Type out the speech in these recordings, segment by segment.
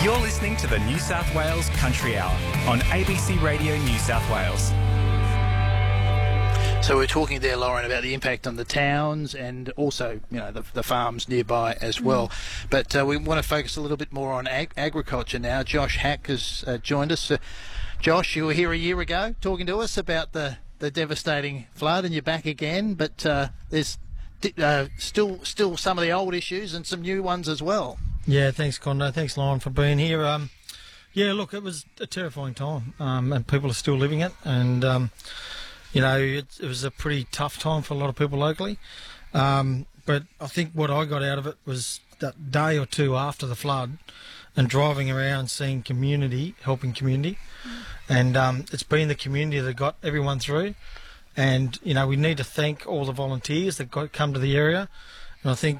You're listening to the New South Wales Country Hour on ABC Radio New South Wales. So we're talking there, Lauren, about the impact on the towns and also, you know, the farms nearby as well. But we want to focus a little bit more on agriculture now. Josh Hack has joined us. Josh, you were here a year ago talking to us about the devastating flood, and you're back again. But there's still some of the old issues and some new ones as well. Yeah, thanks, Condo. Thanks, Lauren, for being here. Yeah, look, it was a terrifying time, and people are still living it. And you know, it was a pretty tough time for a lot of people locally. But I think what I got out of it was that day or two after the flood and driving around seeing community, helping community. And it's been the community that got everyone through. And, you know, we need to thank all the volunteers that come to the area. And I think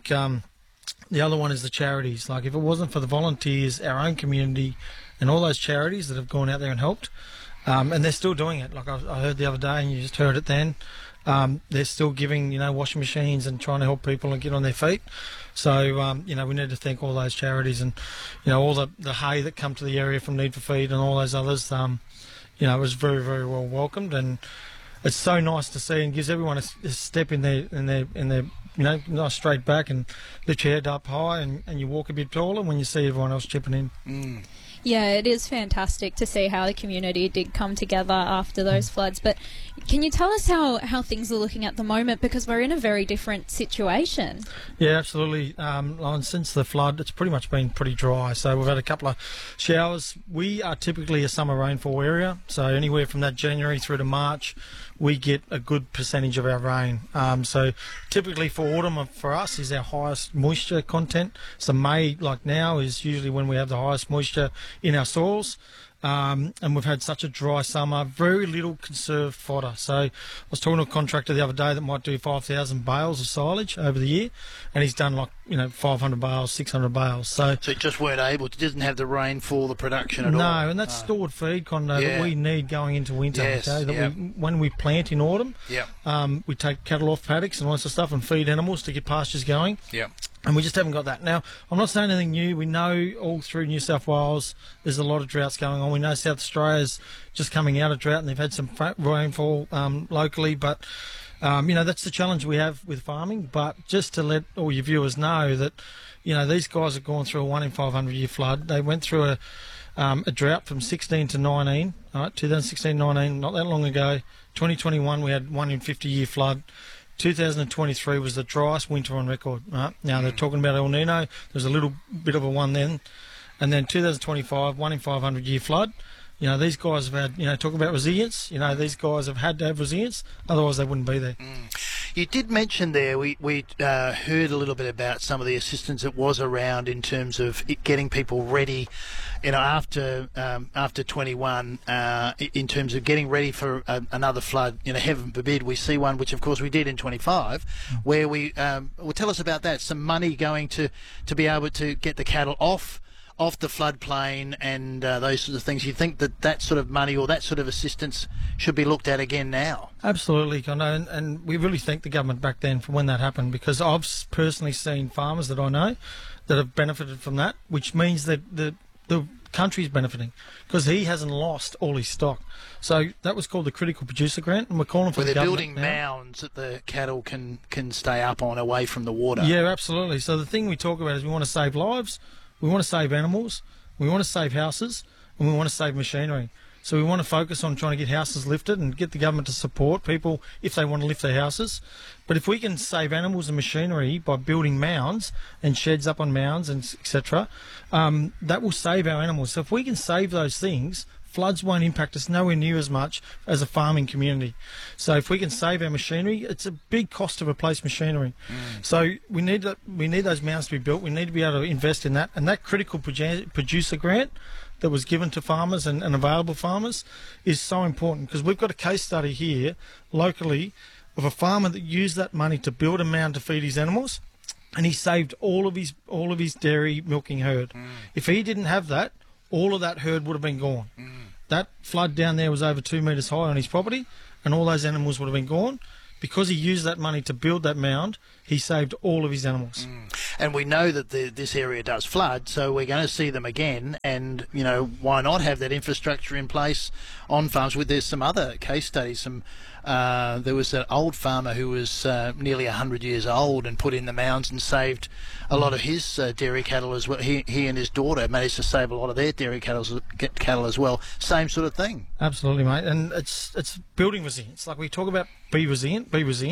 the other one is the charities. Like, if it wasn't for the volunteers, our own community, and all those charities that have gone out there and helped, and they're still doing it. Like I heard the other day, and you just heard it then. They're still giving, you know, washing machines and trying to help people and get on their feet. So, you know, we need to thank all those charities and, you know, all the hay that come to the area from Need for Feed and all those others. You know, it was very, very well welcomed, and it's so nice to see, and gives everyone a step in their, you know, nice straight back and lift your head up high, and you walk a bit taller when you see everyone else chipping in. Yeah, it is fantastic to see how the community did come together after those floods. But can you tell us how things are looking at the moment? Because we're in a very different situation. Yeah, absolutely. Since the flood, it's pretty much been pretty dry. So we've had a couple of showers. We are typically a summer rainfall area. So anywhere from that January through to March, we get a good percentage of our rain. So typically for autumn, for us, is our highest moisture content. So May, like now, is usually when we have the highest moisture in our soils. And we've had such a dry summer, very little conserved fodder. So I was talking to a contractor the other day that might do 5,000 bales of silage over the year, and he's done, like, you know, 500 bales, 600 bales. So it just weren't able to, doesn't have the rain for the production at all. No, and that's stored feed, Condo, that we need going into winter. Yes, okay, when we plant in autumn, we take cattle off paddocks and all sorts of stuff and feed animals to get pastures going. Yeah. And we just haven't got that. Now, I'm not saying anything new. We know all through New South Wales there's a lot of droughts going on. We know South Australia's just coming out of drought, and they've had some rainfall locally. But, you know, that's the challenge we have with farming. But just to let all your viewers know that, you know, these guys have gone through a 1 in 500 year flood. They went through a drought from 16 to 19, all right, 2016-19, not that long ago. 2021, we had 1 in 50 year flood. 2023 was the driest winter on record. Right? Now, they're talking about El Nino. There's a little bit of a one then. And then 2025, 1 in 500 year flood. You know, these guys have had, you know, talk about resilience. You know, these guys have had to have resilience. Otherwise, they wouldn't be there. You did mention there, we heard a little bit about some of the assistance that was around in terms of getting people ready, you know, after 21, in terms of getting ready for another flood. You know, heaven forbid we see one, which of course we did in 25, where we well, tell us about that. Some money going to be able to get the cattle off the floodplain and those sorts of things. You think that sort of money or that sort of assistance should be looked at again now? Absolutely, Condo, and we really thank the government back then for when that happened, because I've personally seen farmers that I know that have benefited from that, which means that the country's benefiting, because he hasn't lost all his stock. So that was called the Critical Producer Grant, and we're calling for the government building mounds that the cattle can stay up on away from the water. Yeah, absolutely. So the thing we talk about is we want to save lives, we want to save animals, we want to save houses, and we want to save machinery. So we want to focus on trying to get houses lifted and get the government to support people if they want to lift their houses. But if we can save animals and machinery by building mounds and sheds up on mounds and etc., that will save our animals. So if we can save those things, floods won't impact us nowhere near as much as a farming community. So if we can save our machinery, it's a big cost to replace machinery. So we need those mounds to be built. We need to be able to invest in that. And that Critical Producer Grant that was given to farmers and available farmers is so important, because we've got a case study here locally of a farmer that used that money to build a mound to feed his animals, and he saved all of his dairy milking herd. If he didn't have that, all of that herd would have been gone. That flood down there was over 2 metres high on his property, and all those animals would have been gone. Because he used that money to build that mound, he saved all of his animals. And we know that this area does flood, so we're going to see them again. And, you know, why not have that infrastructure in place on farms? There's some other case studies. There was an old farmer who was nearly 100 years old and put in the mounds and saved a lot of his dairy cattle as well. He and his daughter managed to save a lot of their dairy cattle as well. Same sort of thing. Absolutely, mate. And it's building resilience. Like we talk about be resilient.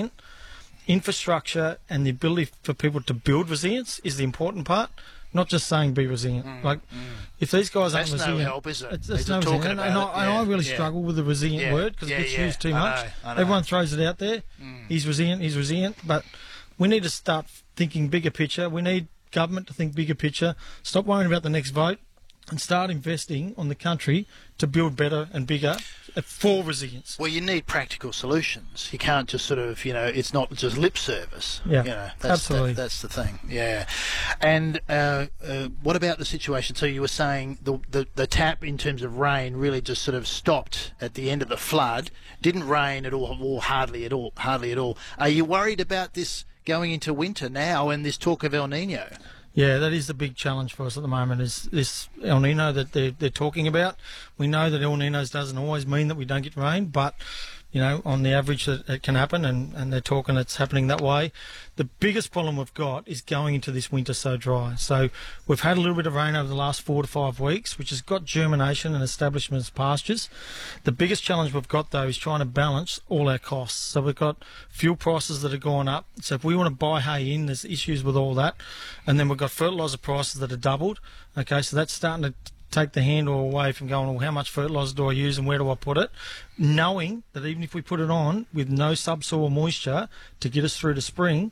Infrastructure and the ability for people to build resilience is the important part, not just saying be resilient. If these guys aren't resilient, no help, is it? It's no resilient. And I really struggle with the resilient word because it gets used too much. I know. Everyone throws it out there. He's resilient, but we need to start thinking bigger picture. We need government to think bigger picture. Stop worrying about the next vote and start investing on the country to build better and bigger for resilience. Well, you need practical solutions. You can't just sort of, it's not just lip service. Yeah, absolutely. That's the thing. Yeah. And what about the situation? So you were saying the tap in terms of rain really just sort of stopped at the end of the flood. Didn't rain at all, or hardly at all. Are you worried about this going into winter now and this talk of El Nino? Yeah, that is the big challenge for us at the moment, is this El Nino that they're talking about. We know that El Ninos doesn't always mean that we don't get rain, but, on the average it can happen, and they're talking it's happening that way. The biggest problem we've got is going into this winter so dry. So we've had a little bit of rain over the last 4 to 5 weeks, which has got germination and establishment of pastures. The biggest challenge we've got, though, is trying to balance all our costs. So we've got fuel prices that are going up. So if we want to buy hay in, there's issues with all that. And then we've got fertiliser prices that are doubled. Okay, so that's starting to take the handle away from going, well, how much fertiliser do I use and where do I put it? Knowing that even if we put it on with no subsoil moisture to get us through to spring,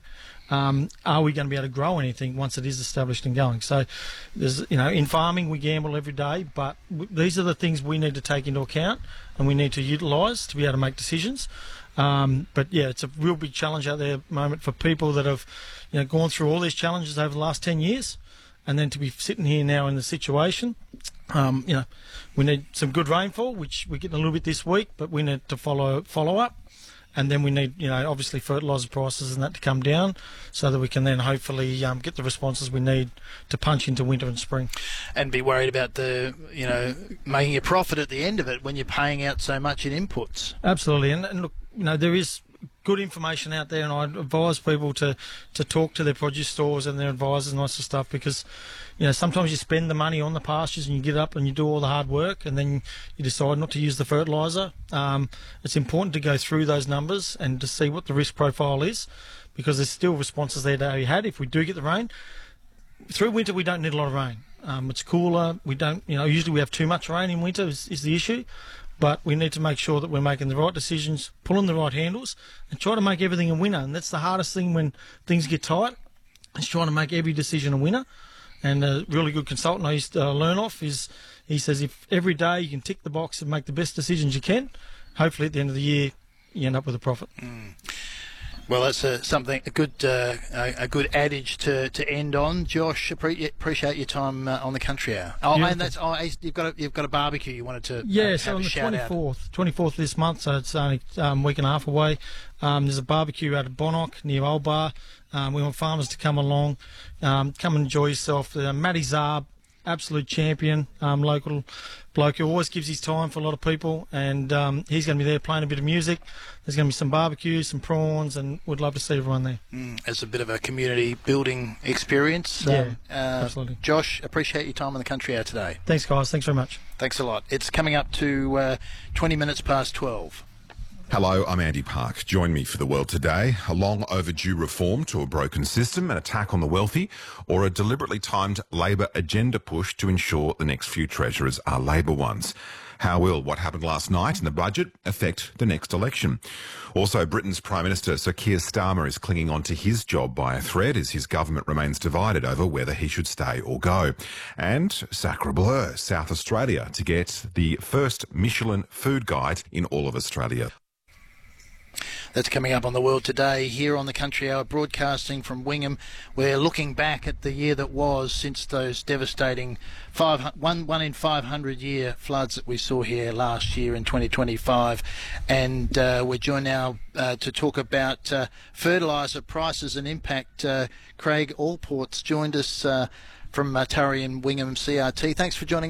are we going to be able to grow anything once it is established and going? So there's, in farming we gamble every day, but these are the things we need to take into account and we need to utilise to be able to make decisions. But yeah, it's a real big challenge out there at the moment for people that have, gone through all these challenges over the last 10 years. And then to be sitting here now in the situation, we need some good rainfall, which we're getting a little bit this week, but we need to follow up. And then we need, obviously fertiliser prices and that to come down so that we can then hopefully get the responses we need to punch into winter and spring. And be worried about making a profit at the end of it when you're paying out so much in inputs. Absolutely. And look, there is good information out there, and I advise people to talk to their produce stores and their advisors and that sort of stuff, because sometimes you spend the money on the pastures and you get up and you do all the hard work and then you decide not to use the fertiliser. It's important to go through those numbers and to see what the risk profile is, because there's still responses there that we had if we do get the rain. Through winter we don't need a lot of rain. It's cooler. We don't, usually we have too much rain in winter is the issue. But we need to make sure that we're making the right decisions, pulling the right handles, and try to make everything a winner. And that's the hardest thing when things get tight, is trying to make every decision a winner. And a really good consultant I used to learn off he says if every day you can tick the box and make the best decisions you can, hopefully at the end of the year you end up with a profit. Well, that's a good adage to end on. Josh, appreciate your time on the Country Hour. And you've got a barbecue you wanted to so on the 24th this month, so it's only a week and a half away. There's a barbecue out at Bonnock near Old Bar. We want farmers to come along, come and enjoy yourself. Matty Zarb, absolute champion, local bloke who always gives his time for a lot of people, and he's going to be there playing a bit of music. There's going to be some barbecue, some prawns, and we'd love to see everyone there. It's a bit of a community building experience. Absolutely. Josh, appreciate your time on the Country Hour today. Thanks, guys. Thanks very much. Thanks a lot. It's coming up to 20 minutes past 12. Hello, I'm Andy Park. Join me for The World Today. A long overdue reform to a broken system, an attack on the wealthy, or a deliberately timed Labor agenda push to ensure the next few treasurers are Labor ones. How will what happened last night in the budget affect the next election? Also, Britain's Prime Minister Sir Keir Starmer is clinging on to his job by a thread as his government remains divided over whether he should stay or go. And Sacre Bleu, South Australia, to get the first Michelin food guide in all of Australia. That's coming up on the World Today here on the Country Hour, broadcasting from Wingham. We're looking back at the year that was since those devastating 1 in 500 year floods that we saw here last year in 2025. And we're joined now to talk about fertiliser prices and impact. Craig Allport's joined us from Turry and Wingham CRT. Thanks for joining us.